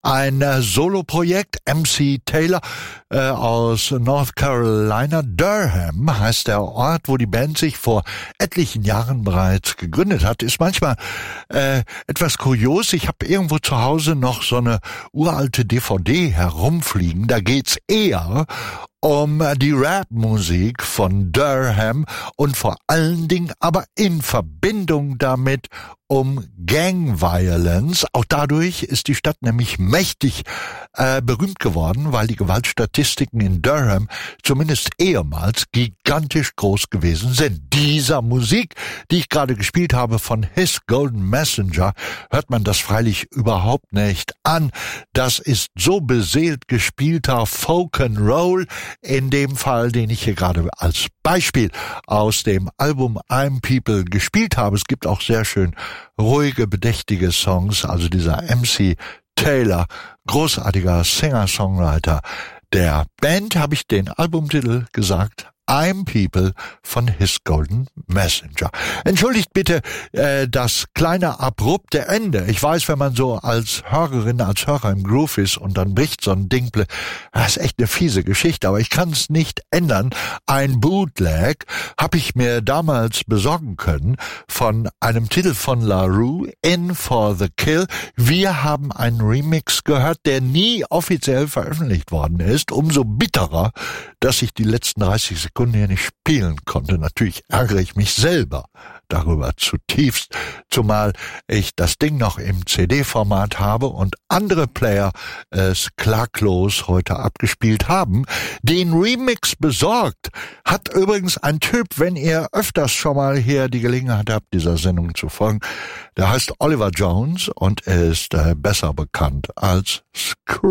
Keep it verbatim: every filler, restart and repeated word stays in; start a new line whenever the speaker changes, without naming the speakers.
ein äh, Soloprojekt, M C Taylor äh, aus North Carolina. Durham heißt der Ort, wo die Band sich vor etlichen Jahren bereits gegründet hat. Ist manchmal äh, etwas kurios. Ich habe irgendwo zu Hause noch so eine uralte D V D herumfliegen. Da geht's eher um die Rap-Musik von Durham und vor allen Dingen aber in Verbindung damit um Gang Violence. Auch dadurch ist die Stadt nämlich mächtig äh, berühmt geworden, weil die Gewaltstatistiken in Durham zumindest ehemals gigantisch groß gewesen sind. Dieser Musik, die ich gerade gespielt habe von His Golden Messenger, hört man das freilich überhaupt nicht an. Das ist so beseelt gespielter Folk-and-Roll, in dem Fall, den ich hier gerade als Beispiel aus dem Album I'm People gespielt habe. Es gibt auch sehr schön ruhige, bedächtige Songs, also dieser M C Taylor, großartiger Singer-Songwriter der Band, habe ich den Albumtitel gesagt, I'm People von His Golden Messenger. Entschuldigt bitte äh, das kleine abrupte Ende. Ich weiß, wenn man so als Hörerin, als Hörer im Groove ist und dann bricht so ein Ding, das ist echt eine fiese Geschichte, aber ich kann es nicht ändern. Ein Bootleg habe ich mir damals besorgen können von einem Titel von La Rue, In for the Kill. Wir haben einen Remix gehört, der nie offiziell veröffentlicht worden ist. Umso bitterer, dass ich die letzten dreißig Sekunden hier nicht spielen konnte. Natürlich ärgere ich mich selber darüber zutiefst, zumal ich das Ding noch im C D-Format habe und andere Player es klaglos heute abgespielt haben. Den Remix besorgt hat übrigens ein Typ, wenn ihr öfters schon mal hier die Gelegenheit habt, dieser Sendung zu folgen, der heißt Oliver Jones und er ist äh, besser bekannt als Screw.